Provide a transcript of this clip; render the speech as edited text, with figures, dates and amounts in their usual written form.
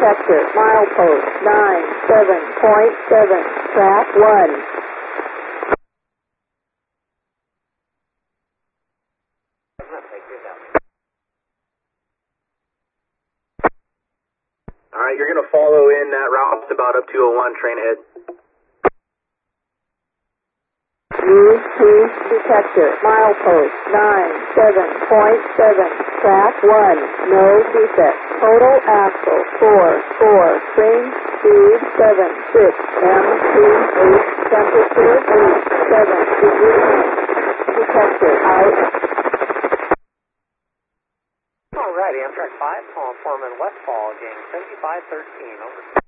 detector, milepost 97.7, track 1. Alright, you're going to follow in that route about up 201, train ahead. Use cruise detector, milepost 97.7, track 1, no defect. Total axle 4, train speed 76, M28, temperature 87 degrees. Detector out. Alrighty, Amtrak 5, calling Foreman Westfall, gang 7513, over.